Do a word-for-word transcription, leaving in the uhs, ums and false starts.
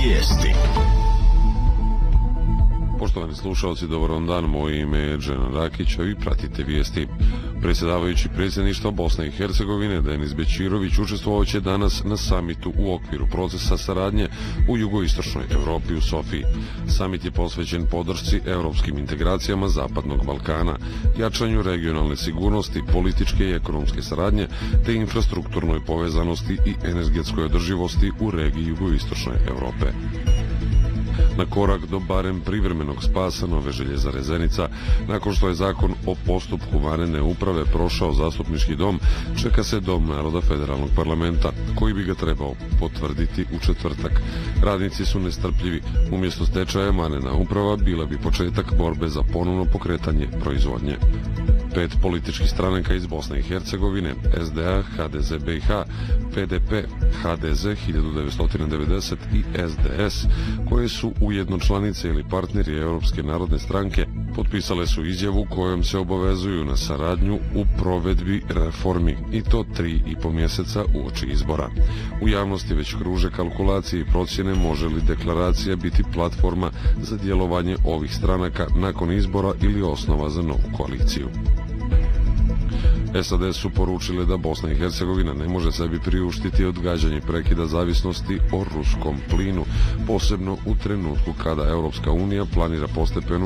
Vijesti. Poštovani slušalci, dobar vam dan, moje ime je Dženan Rakić, a vi pratite vijesti. Predsjedavajući predsjedništva Bosne i Hercegovine Denis Bećirović učestvovat će danas na samitu u okviru procesa saradnje u jugoistočnoj Evropi u Sofiji. Samit je posvećen podršci europskim integracijama Zapadnog Balkana, jačanju regionalne sigurnosti, političke i ekonomske saradnje, te infrastrukturnoj povezanosti i energetskoj održivosti u regiji jugoistočne Evrope. Na korak do barem privremenog spasa Nove Željezare Zenica, nakon što je zakon o postupku vanredne uprave prošao zastupnički dom, čeka se Dom naroda federalnog parlamenta, koji bi ga trebao potvrditi u četvrtak. Radnici su nestrpljivi. Umjesto stečaja vanredna uprava bila bi početak borbe za ponovno pokretanje proizvodnje. Pet političkih stranaka iz Bosne i Hercegovine, S D A, H D Z B i H, P D P, H D Z hiljadu devetsto devedeset i S D S, koje su ujedno članice ili partneri Europske narodne stranke, potpisale su izjavu kojom se obavezuju na saradnju u provedbi reformi, i to tri i po mjeseca uoči izbora. U javnosti već kruže kalkulacije i procjene može li deklaracija biti platforma za djelovanje ovih stranaka nakon izbora ili osnova za novu koaliciju. S A D su poručile da Bosna i Hercegovina ne može sebi priuštiti odgađanje prekida zavisnosti o ruskom plinu, posebno u trenutku kada Europska unija planira postepenu